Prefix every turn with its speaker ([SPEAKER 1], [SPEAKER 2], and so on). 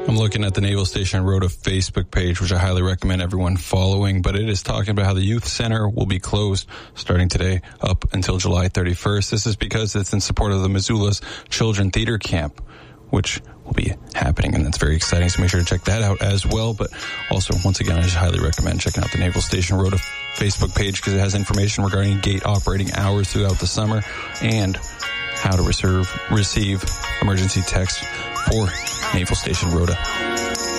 [SPEAKER 1] I'm looking at the Naval Station Rota Facebook page, which I highly recommend everyone following, but it is talking about how the youth center will be closed starting today up until July 31st. This is because it's in support of the Missoula's Children Theater Camp, which will be happening, and that's very exciting, so make sure to check that out as well. But also, once again, I just highly recommend checking out the Naval Station Rota Facebook page because it has information regarding gate operating hours throughout the summer and how to receive emergency text for Naval Station Rota.